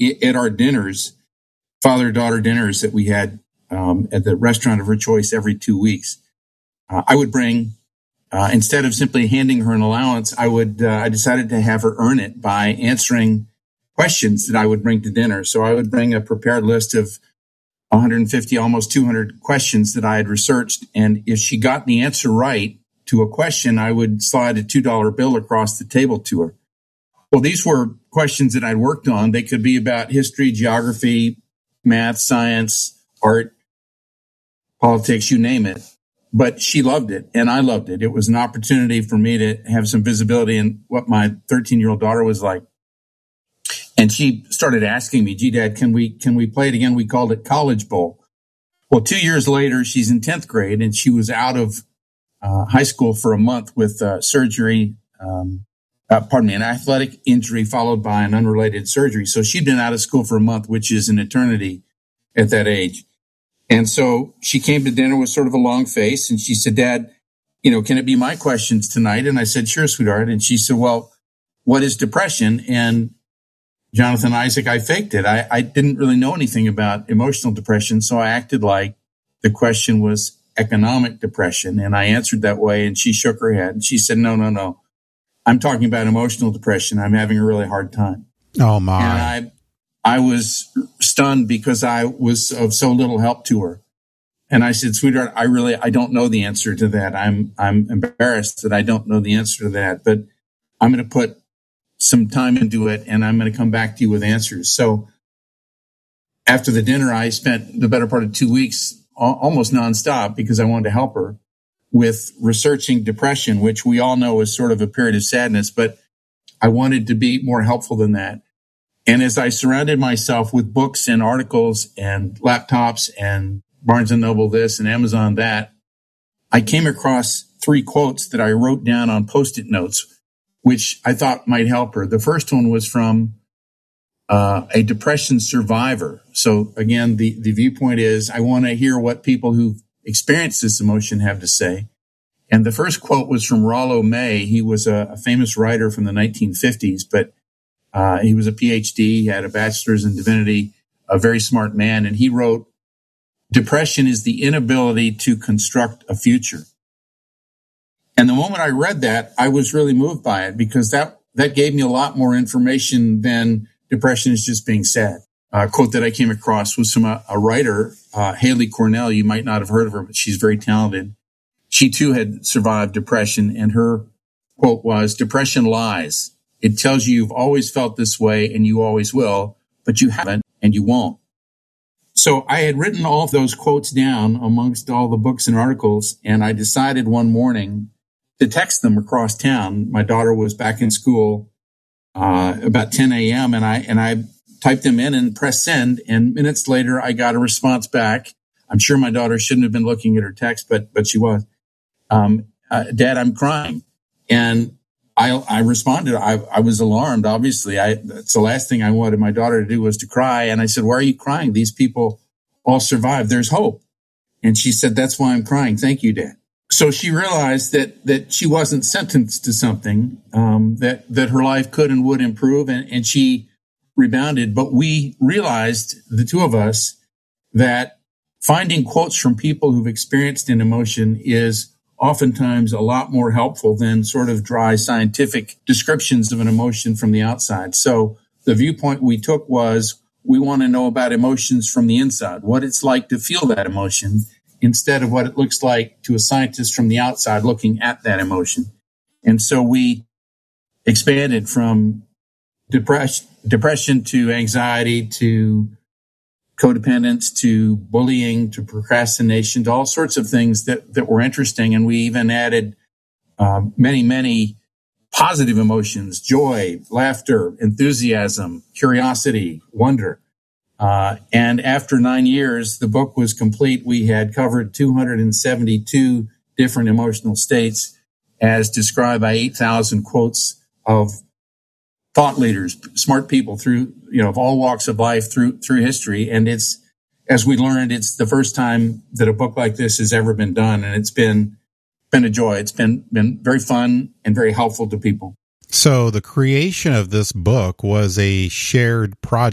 at our dinners, father-daughter dinners that we had at the restaurant of her choice every 2 weeks, I would bring, instead of simply handing her an allowance, I decided to have her earn it by answering questions that I would bring to dinner. So I would bring a prepared list of 150, almost 200 questions that I had researched. And if she got the answer right to a question, I would slide a $2 bill across the table to her. Well, these were questions that I'd worked on. They could be about history, geography, math, science, art, politics, you name it. But she loved it, and I loved it. It was an opportunity for me to have some visibility in what my 13-year-old daughter was like. And she started asking me, "Gee, Dad, can we play it again?" We called it College Bowl. Well, 2 years later, she's in 10th grade, and she was out of high school for a month with surgery, an athletic injury followed by an unrelated surgery. So she'd been out of school for a month, which is an eternity at that age. And so she came to dinner with sort of a long face, and she said, "Dad, can it be my questions tonight?" And I said, "Sure, sweetheart." And she said, "Well, what is depression?" And Jonathan Isaac, I faked it. I didn't really know anything about emotional depression, so I acted like the question was economic depression, and I answered that way, and she shook her head. She said, No. I'm talking about emotional depression. I'm having a really hard time." Oh, my. And I was stunned because I was of so little help to her. And I said, "Sweetheart, I don't know the answer to that. I'm embarrassed that I don't know the answer to that, but I'm going to put some time into it, and I'm going to come back to you with answers." So after the dinner, I spent the better part of 2 weeks almost nonstop because I wanted to help her with researching depression, which we all know is sort of a period of sadness, but I wanted to be more helpful than that. And as I surrounded myself with books and articles and laptops and Barnes & Noble this and Amazon that, I came across 3 quotes that I wrote down on Post-it notes, which I thought might help her. The first one was from a depression survivor. So again, the viewpoint is I want to hear what people who've experienced this emotion have to say. And the first quote was from Rollo May. He was a famous writer from the 1950s, but he was a PhD, he had a bachelor's in divinity, a very smart man. And he wrote, "Depression is the inability to construct a future." And the moment I read that, I was really moved by it because that gave me a lot more information than depression is just being sad. A quote that I came across was from a writer, Haley Cornell. You might not have heard of her, but she's very talented. She too had survived depression, and her quote was, "Depression lies. It tells you you've always felt this way and you always will, but you haven't and you won't." So I had written all of those quotes down amongst all the books and articles, and I decided one morning to text them across town. My daughter was back in school about 10 a.m., and I typed them in and pressed send, and minutes later I got a response back. I'm sure my daughter shouldn't have been looking at her text, but she was. "Dad, I'm crying." And I responded. I was alarmed, obviously. That's the last thing I wanted my daughter to do was to cry. And I said, "Why are you crying? These people all survived. There's hope." And she said, "That's why I'm crying. Thank you, Dad." So she realized that she wasn't sentenced to something, that her life could and would improve, and she rebounded. But we realized, the two of us, that finding quotes from people who've experienced an emotion is oftentimes a lot more helpful than sort of dry scientific descriptions of an emotion from the outside. So the viewpoint we took was we want to know about emotions from the inside, what it's like to feel that emotion, instead of what it looks like to a scientist from the outside looking at that emotion. And so we expanded from depression to anxiety to codependence to bullying to procrastination to all sorts of things that were interesting. And we even added many positive emotions: joy, laughter, enthusiasm, curiosity, wonder. And after 9 years, the book was complete. We had covered 272 different emotional states as described by 8,000 quotes of thought leaders, smart people through, of all walks of life through history. And it's, as we learned, it's the first time that a book like this has ever been done. And it's been a joy. It's been very fun and very helpful to people. So the creation of this book was a shared project.